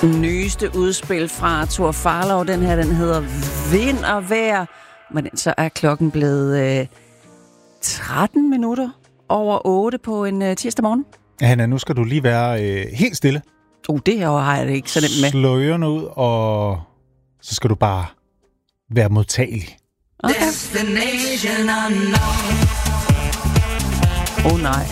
Nyeste udspil fra Thor Farlov, den hedder Vind og Vejr, men så er klokken blevet 13 minutter over 8 på en tirsdag morgen. Hanna, nu skal du lige være helt stille. Det her har jeg det ikke så nemt med. Slå ørerne ud, og så skal du bare være modtagelig. Okay. Nej.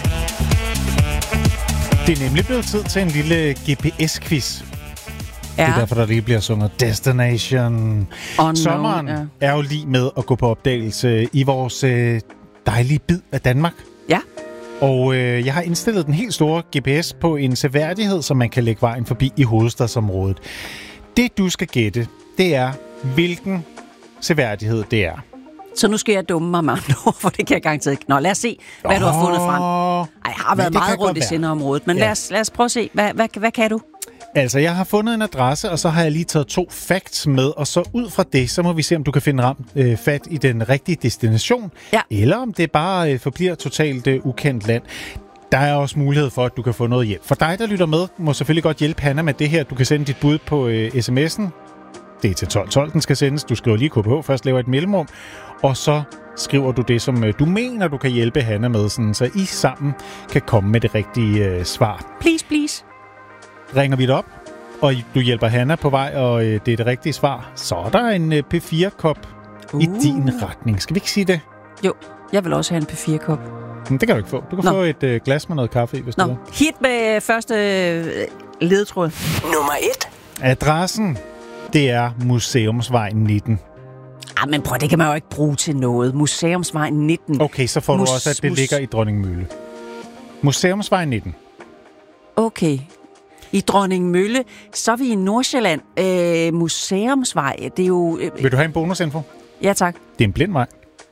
Det er nemlig blevet tid til en lille GPS-quiz. Ja. Det er derfor, der lige bliver sunget Destination. Unknown, Sommeren er jo lige med at gå på opdagelse i vores dejlige bid af Danmark. Ja. Og jeg har indstillet den helt store GPS på en seværdighed, som man kan lægge vejen forbi i hovedstadsområdet. Det, du skal gætte, det er, hvilken seværdighed det er. Så nu skal jeg dumme mig med andre ord, for det kan jeg garanteret ikke. Nå, lad os se, hvad du har fundet frem. Jeg har været meget rundt i sendeområdet, men lad os prøve at se. Hvad kan du? Altså, jeg har fundet en adresse, og så har jeg lige taget 2 facts med, og så ud fra det, så må vi se, om du kan finde fat i den rigtige destination, eller om det bare forbliver totalt ukendt land. Der er også mulighed for, at du kan få noget hjælp. For dig, der lytter med, må selvfølgelig godt hjælpe Hanna med det her. Du kan sende dit bud på sms'en. Det er til 1212, den skal sendes. Du skriver lige KPH, først laver et mellemrum, og så skriver du det, som du mener, du kan hjælpe Hanna med, sådan, så I sammen kan komme med det rigtige svar. Please. Ringer vi det op, og du hjælper Hanna på vej, og det er det rigtige svar, så er der en P4-kop i din retning. Skal vi ikke sige det? Jo, jeg vil også have en P4-kop. Det kan du ikke få. Du kan få et glas med noget kaffe i, hvis du vil. Hit med første ledetråd. Nummer 1. Adressen, det er Museumsvej 19. Men prøv, det kan man jo ikke bruge til noget. Museumsvej 19. Okay, så får du også, at det ligger i Dronningmølle. Museumsvej 19. Okay. I Dronningmølle, så er vi i Nordsjælland. Museumsvej, det er jo... Vil du have en bonusinfo? Ja, tak. Det er en blind vej.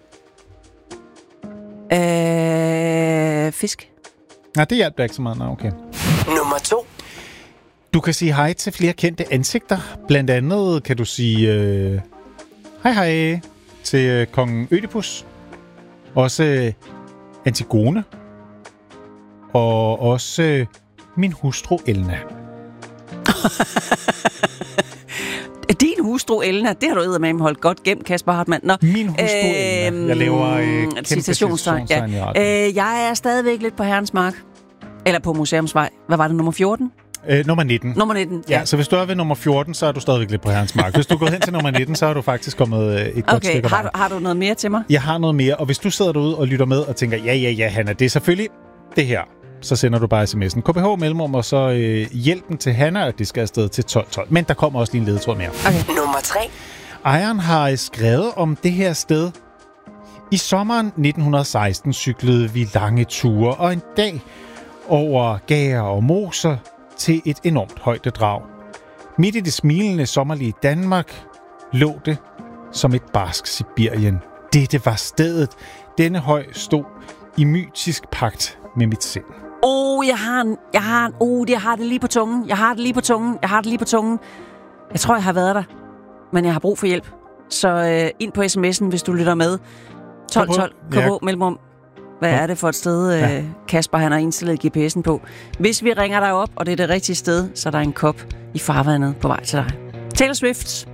Fisk. Nej, det hjalp da ikke så meget. Nå, okay. Nummer 2. Du kan sige hej til flere kendte ansigter. Blandt andet kan du sige hej til kongen Ødipus. Også Antigone. Og også min hustru Elna. Din hustru Elna, det har du eddermame holdt godt gemt, Kasper Hartmann. Nå, min hustru Elna. Jeg laver kæmpe citationstegn i retten. Jeg er stadigvæk lidt på Herrens Mark. Eller på Museumsvej. Hvad var det, nummer 14? Nummer 19. Nummer 19, ja. Så hvis du er ved nummer 14, så er du stadigvæk lidt på Herrens Mark. Hvis du går hen til nummer 19, så er du faktisk kommet et godt stykke vej. Har du noget mere til mig? Jeg har noget mere, og hvis du sidder derude og lytter med og tænker, ja, Hanna, det er selvfølgelig det her, så sender du bare sms'en. KPH mellemrum, og så hjælpen til Hanna, og det skal afsted til 1212. Men der kommer også lige en ledetråd mere. Okay. Nummer 3. Ejeren har skrevet om det her sted. I sommeren 1916 cyklede vi lange ture, og en dag over gærer og moser til et enormt højdedrag. Midt i det smilende sommerlige Danmark lå det som et barsk Sibirien. Dette var stedet. Denne høj stod i mytisk pagt med mit sind. Jeg har det lige på tungen. Jeg tror, jeg har været der, men jeg har brug for hjælp. Så ind på sms'en, hvis du lytter med. 1212 KH mellemrum. Hvad er det for et sted, Kasper han har indstillet GPS'en på? Hvis vi ringer dig op, og det er det rigtige sted, så er der en kop i farvandet på vej til dig. Taylor Swift,